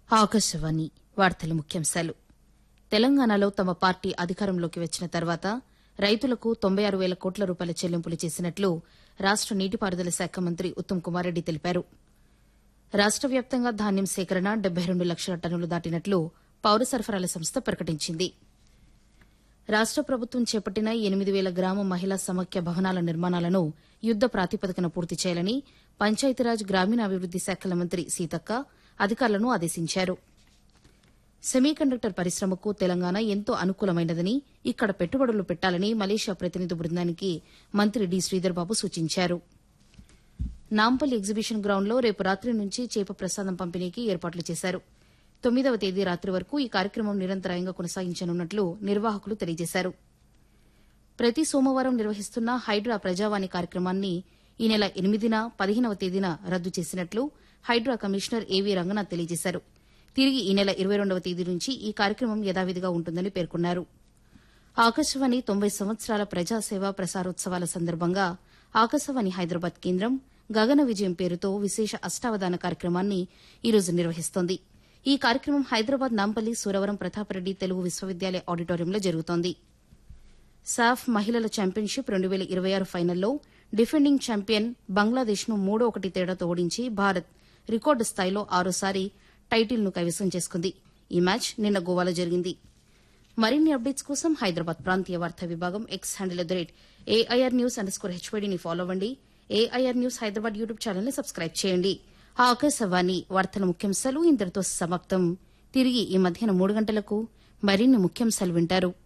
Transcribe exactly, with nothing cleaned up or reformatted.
ఆకాశవాణి వార్తల ముఖ్యాంశాలు. తెలంగాణలో తమ పార్టీ అధికారంలోకి వచ్చిన తర్వాత రైతులకు తొంభై ఆరు వేల కోట్ల రూపాయల చెల్లింపులు చేసినట్లు రాష్ట నీటిపారుదల శాఖ మంత్రి ఉత్తమ్ కుమార్ రెడ్డి తెలిపారు. రాష్ట వ్యాప్తంగా ధాన్యం సేకరణ డెబ్బై రెండు లక్షల టన్నులు దాటినట్లు పౌర సరఫరాల సంస్థ ప్రకటించింది. రాష్ట ప్రభుత్వం చేపట్టిన ఎనిమిది వేల గ్రామ మహిళా సమాఖ్య భవనాల నిర్మాణాలను యుద్ద ప్రాతిపదికన పూర్తి చేయాలని పంచాయతీరాజ్ గ్రామీణాభివృద్ది శాఖల మంత్రి సీతక్క అధికారులను ఆదేశించారు. సెమీకండక్టర్ పరిశ్రమకు తెలంగాణ ఎంతో అనుకూలమైనదని, ఇక్కడ పెట్టుబడులు పెట్టాలని మలేషియా ప్రతినిధి బృందానికి మంత్రి డి శ్రీధర్బాబు సూచించారు. నాంపల్లి ఎగ్జిబిషన్ గ్రౌండ్లో రేపు రాత్రి నుంచి చేప ప్రసాదం పంపిణీకి ఏర్పాట్లు చేశారు. తొమ్మిదవ తేదీ రాత్రి వరకు ఈ కార్యక్రమం నిరంతరాయంగా కొనసాగించనున్నట్లు నిర్వాహకులు తెలియజేశారు. ప్రతి సోమవారం నిర్వహిస్తున్న హైడ్రా ప్రజావాణి కార్యక్రమాన్ని ఈ నెల ఎనిమిదిన పదిహేనవ తేదీన రద్దు చేసినట్లు హైడ్రా కమిషనర్ ఏవీ రంగనాథ్ తెలియజేశారు. తిరిగి ఈ నెల ఇరవై రెండవ తేదీ నుంచి ఈ కార్యక్రమం యథావిధిగా ఉంటుందని పేర్కొన్నారు. ఆకాశవాణి తొంభై సంవత్సరాల ప్రజాసేవ ప్రసారోత్సవాల సందర్భంగా ఆకాశవాణి హైదరాబాద్ కేంద్రం గగన విజయం పేరుతో విశేష అష్టావధాన కార్యక్రమాన్ని ఈరోజు నిర్వహిస్తోంది. ఈ కార్యక్రమం హైదరాబాద్ నాంపల్లి సూరవరం ప్రతాపరెడ్డి తెలుగు విశ్వవిద్యాలయ ఆడిటోరియంలో జరుగుతోంది. సాఫ్ మహిళల ఛాంపియన్షిప్ రెండు వేల ఇరవై ఆరు ఫైనల్లో డిఫెండింగ్ ఛాంపియన్ బంగ్లాదేశ్ను మూడో ఒకటి తేడాతో ఓడించి భారత్ రికార్డు స్థాయిలో ఆరోసారి టైటిల్ను కైవసం చేసుకుంది. ఈ మ్యాచ్ నిన్న గోవాలో జరిగింది. మరిన్ని అప్డేట్స్ కోసం హైదరాబాద్ ప్రాంతీయ వార్తా విభాగం X handle at the rate AIR news under score హెచ్వైడీని follow అవ్వండి. ఏఐఆర్ న్యూస్ హైదరాబాద్ యూట్యూబ్ ఛానల్ని సబ్స్క్రైబ్ చేయండి. ఆకాశవాణి వార్తల ముఖ్యాంశాలు ఇంతటితో సమాప్తం. తిరిగి ఈ మధ్యాహ్నం మూడు గంటలకు మరిన్ని ముఖ్యాంశాలు వింటారు.